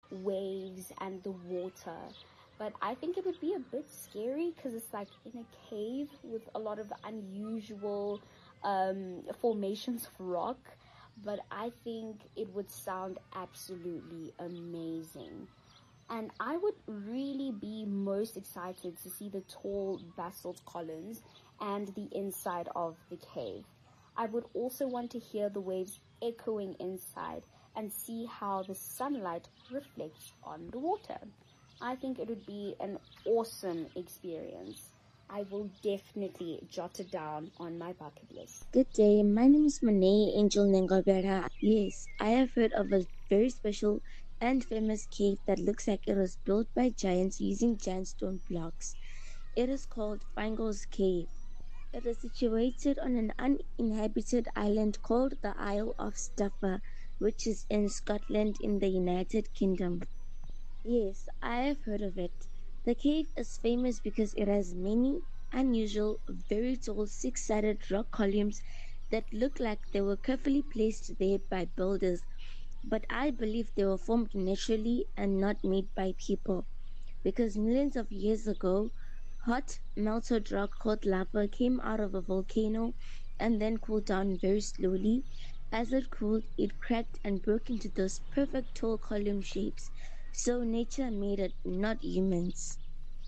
waves and the water. But I think it would be a bit scary because it's like in a cave with a lot of unusual formations of rock. But I think it would sound absolutely amazing. And I would really be most excited to see the tall basalt columns and the inside of the cave. I would also want to hear the waves echoing inside and see how the sunlight reflects on the water. I think it would be an awesome experience. I will definitely jot it down on my bucket list. Good day, my name is Monet Angel Nengabera. Yes, I have heard of a very special and famous cave that looks like it was built by giants using giant stone blocks. It is called Fingal's Cave. It is situated on an uninhabited island called the Isle of Staffa, which is in Scotland in the United Kingdom. Yes, I have heard of it. The cave is famous because it has many unusual, very tall six-sided rock columns that look like they were carefully placed there by builders, but I believe they were formed naturally and not made by people, because millions of years ago, hot, melted rock called lava came out of a volcano and then cooled down very slowly. As it cooled, it cracked and broke into those perfect tall column shapes. So nature made it, not humans.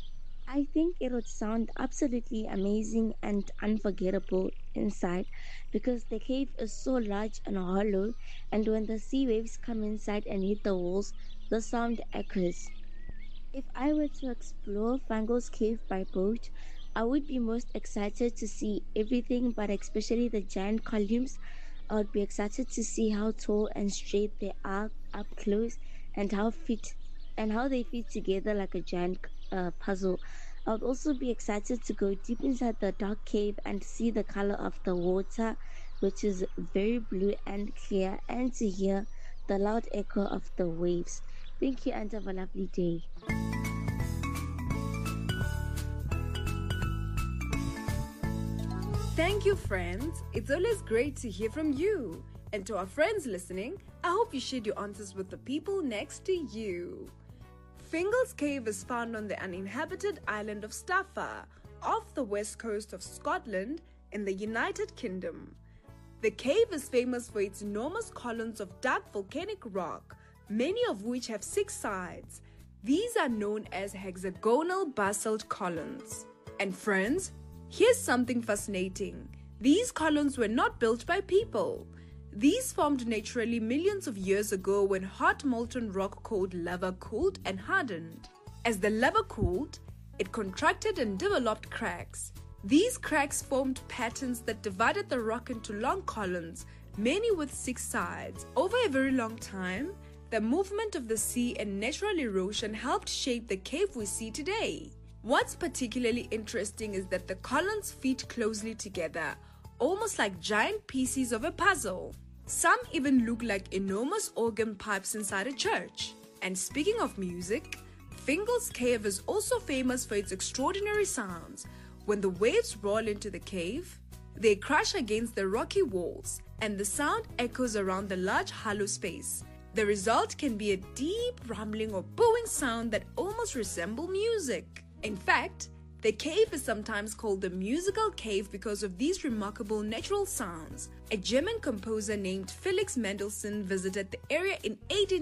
I think it would sound absolutely amazing and unforgettable inside because the cave is so large and hollow, and when the sea waves come inside and hit the walls, the sound echoes. If I were to explore Fango's cave by boat, I would be most excited to see everything, but especially the giant columns. I would be excited to see how tall and straight they are up close and how they fit together like a giant puzzle. I would also be excited to go deep inside the dark cave and see the color of the water, which is very blue and clear, and to hear the loud echo of the waves. Thank you and have a lovely day. Thank you, friends. It's always great to hear from you. And to our friends listening, I hope you shared your answers with the people next to you. Fingal's Cave is found on the uninhabited island of Staffa, off the west coast of Scotland in the United Kingdom. The cave is famous for its enormous columns of dark volcanic rock, many of which have 6 sides. These are known as hexagonal basalt columns. And friends, here's something fascinating. These columns were not built by people. These formed naturally millions of years ago when hot molten rock called lava cooled and hardened. As the lava cooled, it contracted and developed cracks. These cracks formed patterns that divided the rock into long columns, many with 6 sides. Over a very long time, the movement of the sea and natural erosion helped shape the cave we see today. What's particularly interesting is that the columns fit closely together, almost like giant pieces of a puzzle. Some even look like enormous organ pipes inside a church. And speaking of music, Fingal's Cave is also famous for its extraordinary sounds. When the waves roll into the cave, they crash against the rocky walls, and the sound echoes around the large hollow space. The result can be a deep rumbling or booing sound that almost resembles music. In fact, the cave is sometimes called the musical cave because of these remarkable natural sounds. A German composer named Felix Mendelssohn visited the area in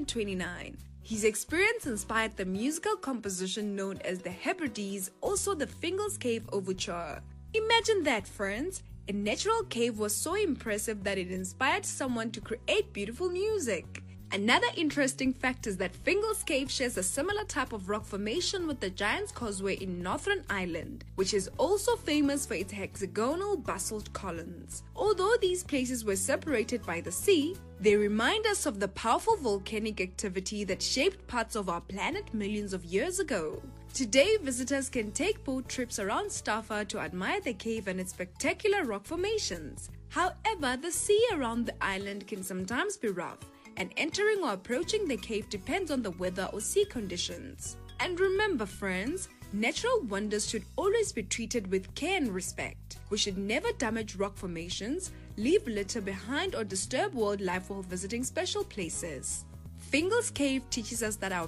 1829. His experience inspired the musical composition known as the Hebrides, also the Fingal's Cave Overture. Imagine that, friends! A natural cave was so impressive that it inspired someone to create beautiful music. Another interesting fact is that Fingal's Cave shares a similar type of rock formation with the Giant's Causeway in Northern Ireland, which is also famous for its hexagonal basalt columns. Although these places were separated by the sea, they remind us of the powerful volcanic activity that shaped parts of our planet millions of years ago. Today, visitors can take boat trips around Staffa to admire the cave and its spectacular rock formations. However, the sea around the island can sometimes be rough, and entering or approaching the cave depends on the weather or sea conditions. And remember, friends, natural wonders should always be treated with care and respect. We should never damage rock formations, leave litter behind, or disturb wildlife while visiting special places. Fingal's Cave teaches us that our